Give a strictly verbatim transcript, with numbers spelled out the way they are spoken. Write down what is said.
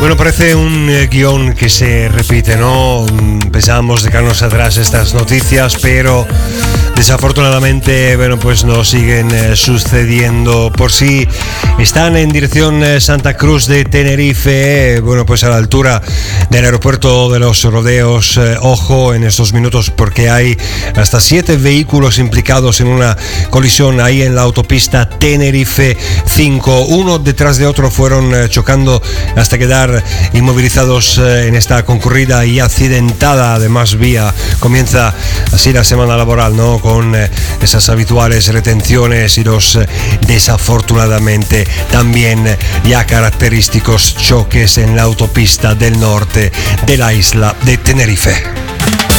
Bueno, parece un eh, guión que se repite, ¿no? Pensábamos dejarnos atrás estas noticias, pero desafortunadamente, bueno, pues nos siguen eh, sucediendo. Por si están en dirección eh, Santa Cruz de Tenerife, eh, bueno, pues a la altura del aeropuerto de los Rodeos, eh, ojo en estos minutos porque hay hasta siete vehículos implicados en una colisión ahí en la autopista Tenerife cinco. Uno detrás de otro fueron eh, chocando hasta quedar inmovilizados eh, en esta concurrida y accidentada además vía. Comienza así la semana laboral, ¿no? Con eh, esas habituales retenciones y los eh, desafortunadamente también eh, ya característicos choques en la autopista del norte de la isla de Tenerife.